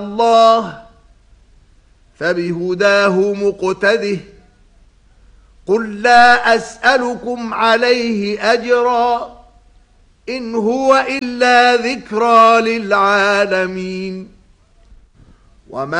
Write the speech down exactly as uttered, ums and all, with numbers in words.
الله فبهداه مقتده قل لا أسألكم عليه أجرا إن هو إلا ذكرى للعالمين وما